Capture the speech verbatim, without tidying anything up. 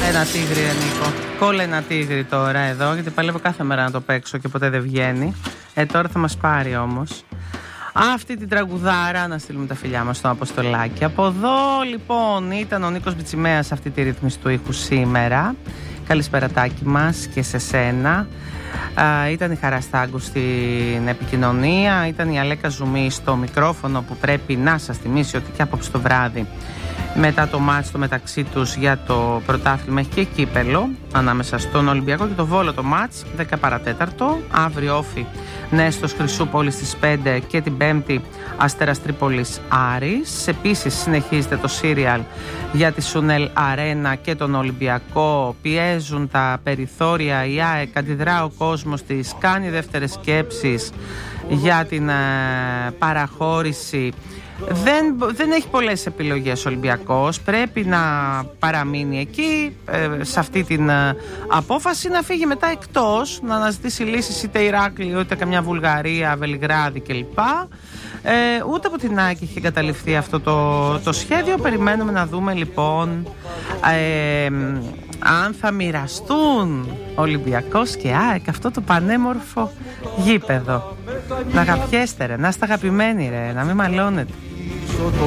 Ένα τίγρη, Νίκο. Κόλλε ένα τίγρη τώρα εδώ, γιατί παλεύω κάθε μέρα να το παίξω και ποτέ δεν βγαίνει. Ε, τώρα θα μας πάρει όμως. Αυτή την τραγουδάρα να στείλουμε τα φιλιά μας στο Αποστολάκι. Από εδώ λοιπόν ήταν ο Νίκος Μπιτσιμέας, αυτή τη ρύθμιση του ήχου σήμερα. Καλησπερατάκι μας και σε σένα. Α, ήταν η Χαρά Στάγκου στην επικοινωνία, ήταν η Αλέκα Ζουμή στο μικρόφωνο, που πρέπει να σας θυμίσει ότι και απόψε το βράδυ, μετά το μάτς το μεταξύ τους για το πρωτάθλημα, έχει και κύπελο ανάμεσα στον Ολυμπιακό και το Βόλο το μάτς, δέκα παρατέταρτο. Αύριο Όφη Νέστος Χρυσούπολης στις πέντε και την Πέμπτη Αστέρας Τρίπολης Άρης. Επίσης συνεχίζεται το σύριαλ για τη Σουνέλ Αρένα και τον Ολυμπιακό. Πιέζουν τα περιθώρια, η ΑΕΚ αντιδρά, ο κόσμος της κάνει δεύτερες σκέψεις για την ε, παραχώρηση. Δεν, δεν έχει πολλές επιλογές ο Ολυμπιακός. Πρέπει να παραμείνει εκεί, ε, σε αυτή την ε, απόφαση, να φύγει μετά εκτός, να αναζητήσει λύσεις είτε Ηράκλειο είτε καμιά Βουλγαρία, Βελιγράδι κλπ. Ε, ούτε από την ΑΕΚ έχει εγκαταλειφθεί αυτό το, το σχέδιο. Περιμένουμε να δούμε λοιπόν ε, αν θα μοιραστούν Ολυμπιακός και ΑΕΚ αυτό το πανέμορφο γήπεδο. Να αγαπιέστε ρε, να είστε αγαπημένοι ρε, να μην μαλώνετε.